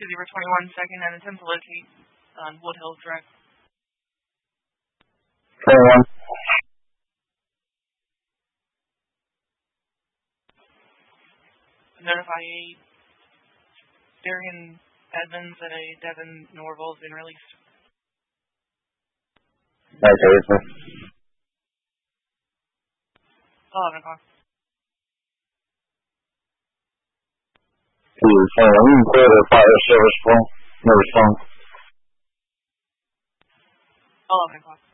2-0-21 second and attempt to locate on Wood Hills Drive. 21. Notify a Darian Edmonds and a Devin Norval has been released. Okay, it's me. 11 o'clock. 21, clear the fire service point. No response. 11 o'clock.